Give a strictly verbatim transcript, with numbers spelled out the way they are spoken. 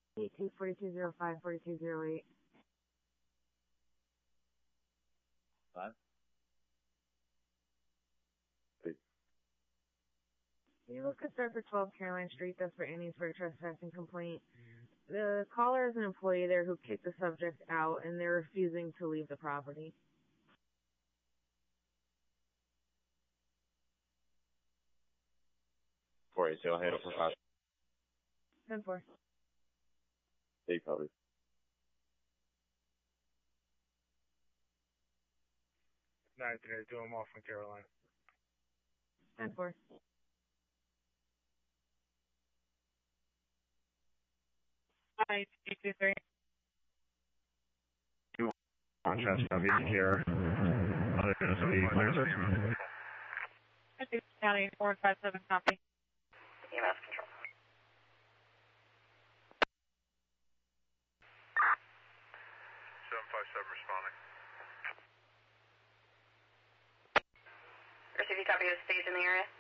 eight two four two zero five four two zero eight. Five? Please. You look to start for twelve Caroline Street. That's for Annie's for a trespassing complaint. The caller is an employee there who kicked the subject out, and they're refusing to leave the property. four eight zero, handle for five. ten four. Eight copies. nine three, do them off from Carolina. ten four. Hi, eight two three. Contrast of here. Other than the clear search. County four five seven, copy. E M S control. seven five seven responding. Receive a copy of the stage in the area.